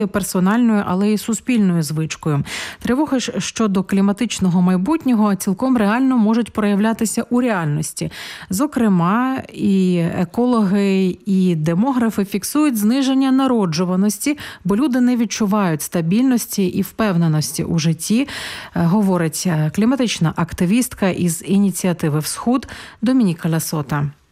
персональною, але й суспільною звичкою. Тривоги ж щодо кліматичного майбутнього цілком реально можуть проявлятися у реальності. Зокрема, і екологи, і демографи фіксують зниження народжуваності, бо люди не відчувають стабільності і впевненості у житті, говорить кліматична активістка із ініціативи «Всхуд» Домініка Ласота.